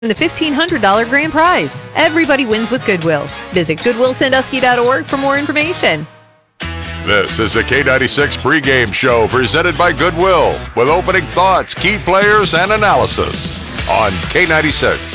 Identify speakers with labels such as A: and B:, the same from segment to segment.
A: the $1,500 grand prize. Everybody wins with Goodwill. Visit GoodwillSandusky.org for more information.
B: This is the K96 pregame show presented by Goodwill with opening thoughts, key players, and analysis on K96.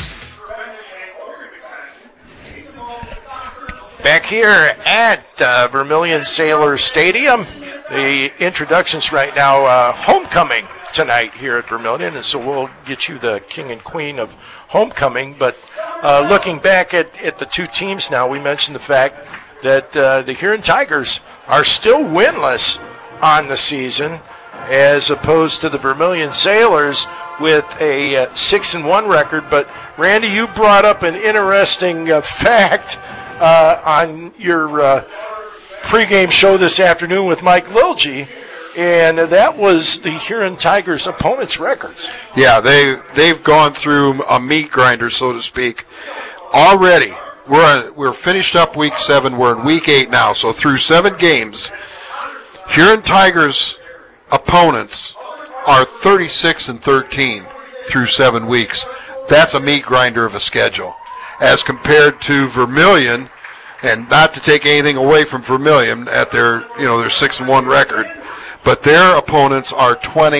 C: Back here at Vermilion Sailors Stadium, the introductions right now, homecoming tonight here at Vermilion, and so we'll get you the king and queen of homecoming. But looking back at the two teams now, we mentioned the fact that the Huron Tigers are still winless on the season, as opposed to the Vermilion Sailors with a 6-1 record. But Randy, you brought up an interesting fact on your pregame show this afternoon with Mike Lilje, and that was the Huron Tigers' opponents' records.
D: Yeah, they've gone through a meat grinder, so to speak. Already, we're finished up week 7. We're in week 8 now. So through 7 games, Huron Tigers' opponents are 36-13 through 7 weeks. That's a meat grinder of a schedule, as compared to Vermilion, and not to take anything away from Vermilion at their 6-1 record, but their opponents are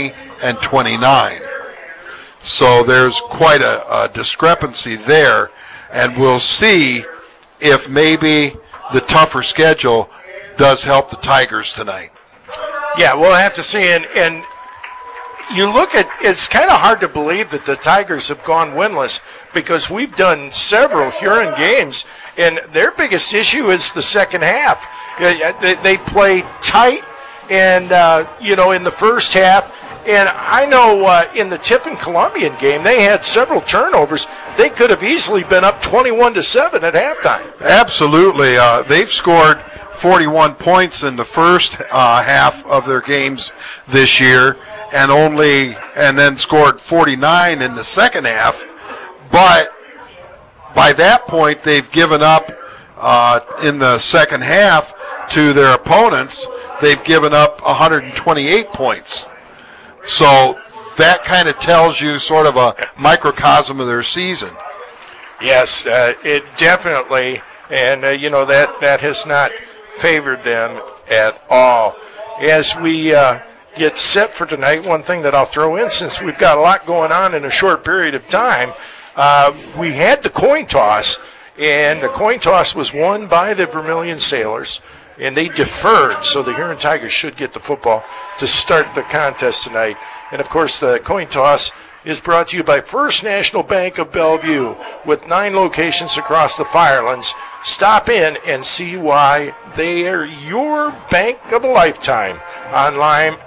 D: 20-29. So there's quite a discrepancy there, and we'll see if maybe the tougher schedule does help the Tigers tonight.
C: Yeah, we'll have to see. And you look at, it's kind of hard to believe that the Tigers have gone winless, because we've done several Huron games, and their biggest issue is the second half. They play tight, and in the first half. And I know in the Tiffin Columbian game, they had several turnovers. They could have easily been up 21-7 at halftime.
D: Absolutely. They've scored 41 points in the first half of their games this year, and then scored 49 in the second half. But by that point, they've given up in the second half to their opponents. They've given up 128 points. So that kind of tells you sort of a microcosm of their season.
C: Yes, it definitely, and that has not favored them at all. As we get set for tonight, one thing that I'll throw in, since we've got a lot going on in a short period of time, we had the coin toss, and the coin toss was won by the Vermilion Sailors, and they deferred, so the Huron Tigers should get the football to start the contest tonight. And, of course, the coin toss is brought to you by First National Bank of Bellevue, with 9 locations across the Firelands. Stop in and see why they are your bank of a lifetime online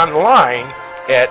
C: at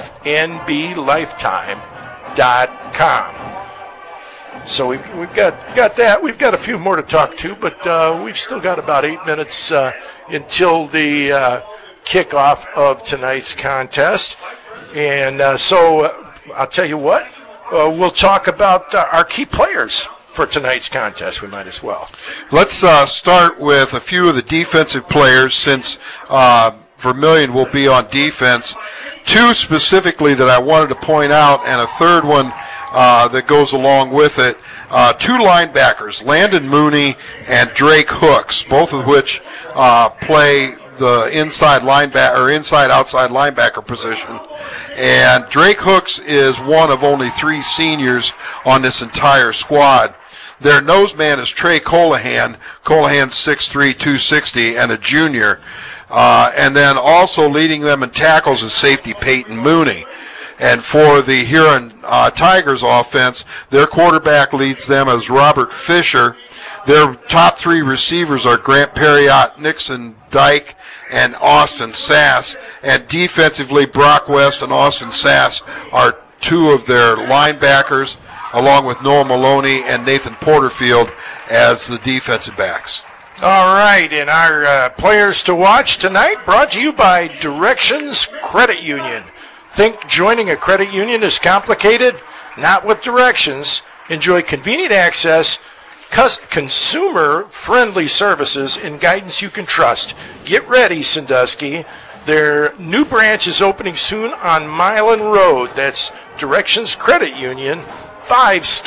C: fnblifetime.com. So we've got that. We've got a few more to talk to, but we've still got about 8 minutes until the kickoff of tonight's contest. And so I'll tell you what, we'll talk about our key players for tonight's contest. We might as well.
D: Let's start with a few of the defensive players, since Vermilion will be on defense. 2 specifically that I wanted to point out, and a third one that goes along with it. 2 linebackers, Landon Mooney and Drake Hooks, both of which play the inside outside linebacker position. And Drake Hooks is one of only 3 seniors on this entire squad. Their nose man is Trey Colahan. Colahan's 6'3", 260, and a junior. And then also leading them in tackles is safety Peyton Mooney. And for the Huron Tigers offense, their quarterback leads them as Robert Fisher. Their top 3 receivers are Grant Perriott, Nixon Dyke, and Austin Sass. And defensively, Brock West and Austin Sass are 2 of their linebackers, along with Noah Maloney and Nathan Porterfield as the defensive backs.
C: All right, and our players to watch tonight, brought to you by Directions Credit Union. Think joining a credit union is complicated? Not with Directions. Enjoy convenient access, consumer-friendly services, and guidance you can trust. Get ready, Sandusky. Their new branch is opening soon on Milan Road. That's Directions Credit Union. 5-star